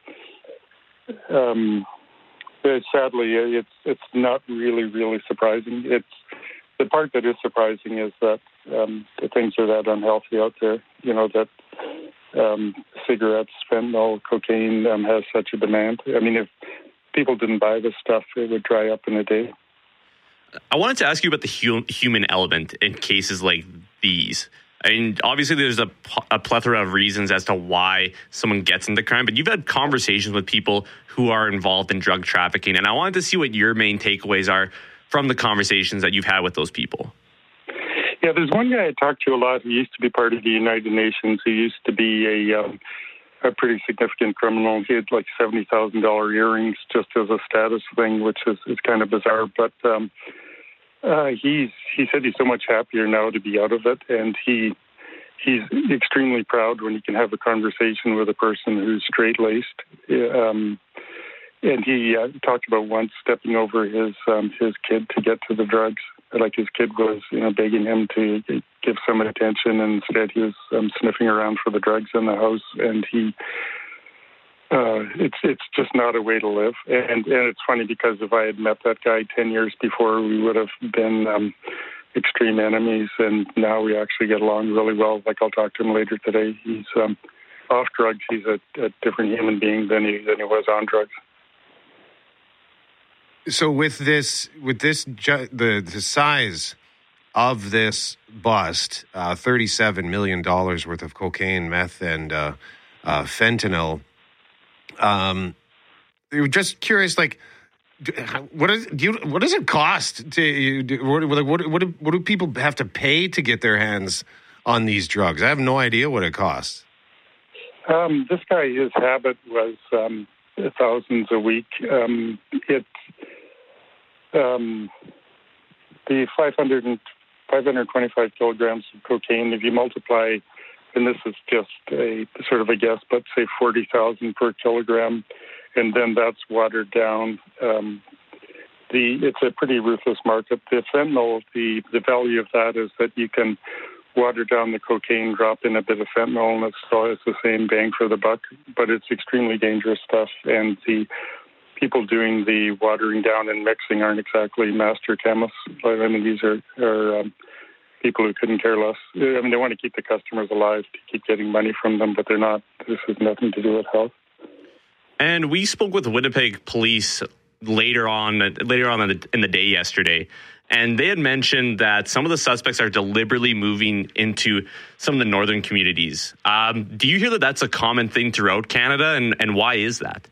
um, sadly, it's it's not really really surprising. It's the part that is surprising is that um, the things are that unhealthy out there. You know that um, cigarettes, fentanyl, cocaine um, has such a demand. I mean, if people didn't buy this stuff, it would dry up in a day. I wanted to ask you about the hu- human element in cases like these. I mean, obviously there's a, a plethora of reasons as to why someone gets into crime, but you've had conversations with people who are involved in drug trafficking, and I wanted to see what your main takeaways are from the conversations that you've had with those people. Yeah, there's one guy I talked to a lot who used to be part of the United Nations, who used to be a um, a pretty significant criminal. He had like seventy thousand dollars earrings just as a status thing, which is, is kind of bizarre. But um, uh, he's he said he's so much happier now to be out of it, and he he's extremely proud when he can have a conversation with a person who's straight-laced. Um, and he uh, talked about once stepping over his um, his kid to get to the drugs. Like his kid was, you know, begging him to give some attention, and instead he was um, sniffing around for the drugs in the house. And he, uh, it's it's just not a way to live. And and it's funny because if I had met that guy ten years before, we would have been um, extreme enemies, and now we actually get along really well. Like I'll talk to him later today. He's um, off drugs. He's a, a different human being than he than he was on drugs. So with this, with this, ju- the the size of this bust, uh, thirty-seven million dollars worth of cocaine, meth, and uh, uh, fentanyl. Um, you're just curious, like, what is do you, what does it cost to do, what, what what do, what do people have to pay to get their hands on these drugs? I have no idea what it costs. Um, this guy, his habit was um, thousands a week. Um, it um, the five hundred and five hundred twenty-five kilograms of cocaine. If you multiply, and this is just a sort of a guess, but say forty thousand per kilogram, and then that's watered down. Um, the it's a pretty ruthless market. The fentanyl, the the value of that is that you can water down the cocaine, drop in a bit of fentanyl, and it's, so it's the same bang for the buck. But it's extremely dangerous stuff, and the people doing the watering down and mixing aren't exactly master chemists. I mean, these are, are um, people who couldn't care less. I mean, they want to keep the customers alive to keep getting money from them, but they're not. This has nothing to do with health. And we spoke with Winnipeg police later on, later on in the, in the day yesterday, and they had mentioned that some of the suspects are deliberately moving into some of the northern communities. Um, do you hear that that's a common thing throughout Canada, and, and why is that?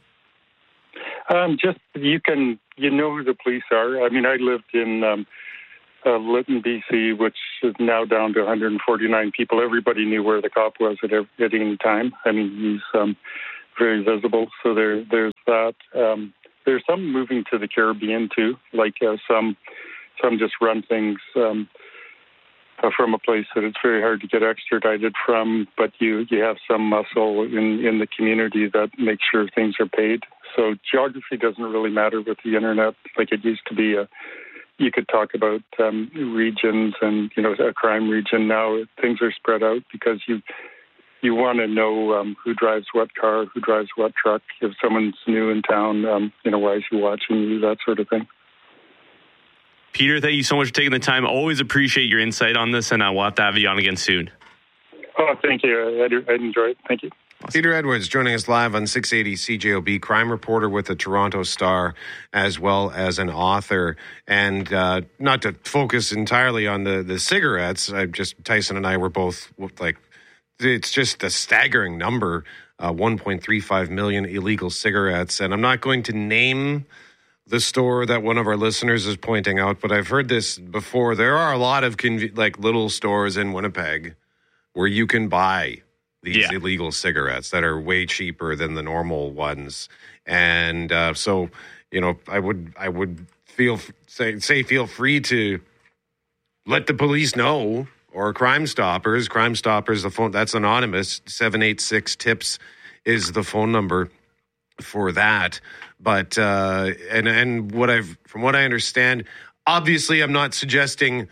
Um, just you can you know who the police are. I mean, I lived in um, uh, Lytton, B C, which is now down to one hundred forty-nine people. Everybody knew where the cop was at, every, at any time. I mean, he's um, very visible. So there, there's that. Um, there's some moving to the Caribbean too. Like uh, some, some just run things um, uh, from a place that it's very hard to get extradited from. But you you have some muscle in in the community that makes sure things are paid. So geography doesn't really matter with the internet like it used to be. A, you could talk about um, regions and, you know, a crime region. Now things are spread out because you you want to know um, who drives what car, who drives what truck. If someone's new in town, um, you know, why is he watching you, that sort of thing. Peter, thank you so much for taking the time. Always appreciate your insight on this, and uh, we'll have to have you on again soon. Oh, thank you. I, I enjoy it. Thank you. Peter Edwards joining us live on six eighty C J O B, crime reporter with the Toronto Star, as well as an author. And uh, not to focus entirely on the, the cigarettes, I just Tyson and I were both like, it's just a staggering number, uh, one point three five million illegal cigarettes. And I'm not going to name the store that one of our listeners is pointing out, but I've heard this before. There are a lot of conv- like little stores in Winnipeg where you can buy these yeah. illegal cigarettes that are way cheaper than the normal ones. And uh, so, you know, I would I would feel say say feel free to let the police know, or Crime Stoppers. Crime Stoppers, the phone, that's anonymous. seven eight six TIPS is the phone number for that. But uh, and and what I've from what I understand, obviously I'm not suggesting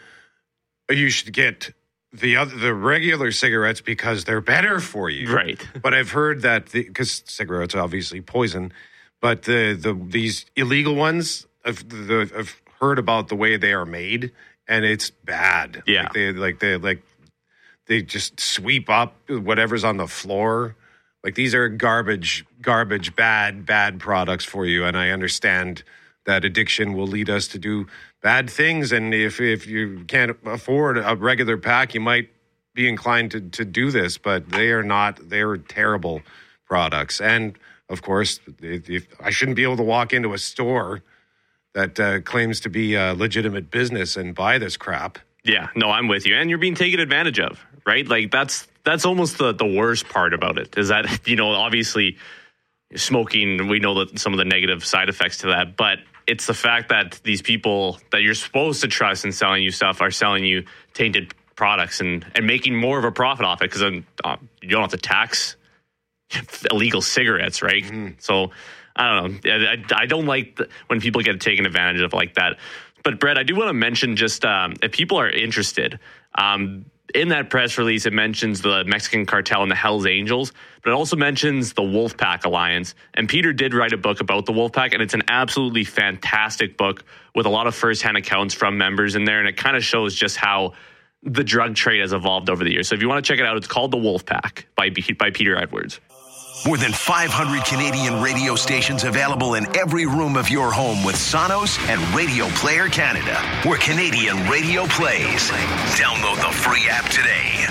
you should get the other, the regular cigarettes because they're better for you. Right. But I've heard that because cigarettes are obviously poison, but the, the these illegal ones, I've, the, I've heard about the way they are made, and it's bad. Yeah. Like they like they like they just sweep up whatever's on the floor. Like these are garbage, garbage, bad, bad products for you. And I understand that addiction will lead us to do bad things, and if if you can't afford a regular pack, you might be inclined to, to do this, but they are not. They are terrible products. And, of course, if, if I shouldn't be able to walk into a store that uh, claims to be a legitimate business and buy this crap. Yeah, no, I'm with you. And you're being taken advantage of, right? Like, that's that's almost the, the worst part about it, is that, you know, obviously smoking, we know that some of the negative side effects to that, but it's the fact that these people that you're supposed to trust in selling you stuff are selling you tainted products and, and making more of a profit off it, because uh, you don't have to tax illegal cigarettes, right? Mm-hmm. So I don't know. I, I don't like the, when people get taken advantage of like that. But Brett, I do want to mention just um, if people are interested, um, in that press release, it mentions the Mexican cartel and the Hells Angels, but it also mentions the Wolfpack Alliance. And Peter did write a book about the Wolfpack, and it's an absolutely fantastic book with a lot of firsthand accounts from members in there, and it kind of shows just how the drug trade has evolved over the years. So if you want to check it out, it's called The Wolfpack by, by Peter Edwards. More than five hundred Canadian radio stations available in every room of your home with Sonos and Radio Player Canada, where Canadian radio plays. Download the free app today.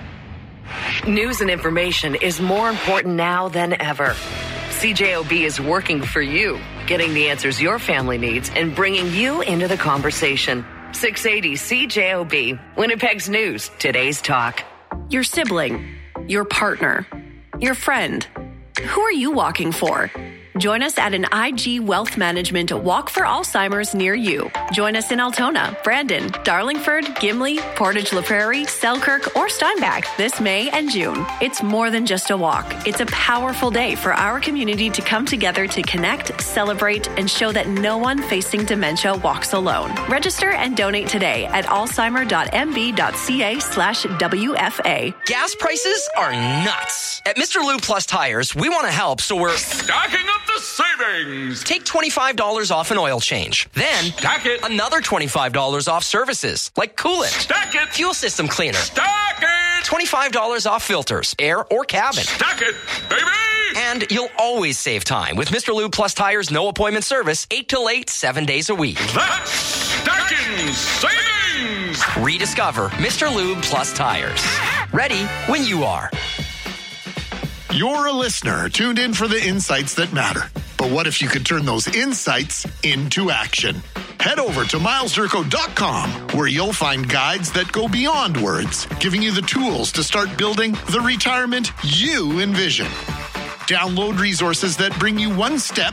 News and information is more important now than ever. C J O B is working for you, getting the answers your family needs and bringing you into the conversation. six eighty C J O B, Winnipeg's news, today's talk. Your sibling, your partner, your friend. Who are you walking for? Join us at an I G Wealth Management Walk for Alzheimer's near you. Join us in Altona, Brandon, Darlingford, Gimli, Portage La Prairie, Selkirk, or Steinbach this May and June. It's more than just a walk. It's a powerful day for our community to come together to connect, celebrate, and show that no one facing dementia walks alone. Register and donate today at alzheimer.mb.ca slash WFA. Gas prices are nuts. At Mister Lube Plus Tires, we want to help, so we're stacking up the savings. Take twenty-five dollars off an oil change. Then stack it. Another twenty-five dollars off services, like coolant. Stack it. Fuel system cleaner. Stack it. twenty-five dollars off filters, air or cabin. Stack it, baby. And you'll always save time with Mister Lube Plus Tires no appointment service, eight till eight, seven days a week. That's stacking savings. Rediscover Mister Lube Plus Tires. Ready when you are. You're a listener tuned in for the insights that matter. But what if you could turn those insights into action? Head over to miles durko dot com, where you'll find guides that go beyond words, giving you the tools to start building the retirement you envision. Download resources that bring you one step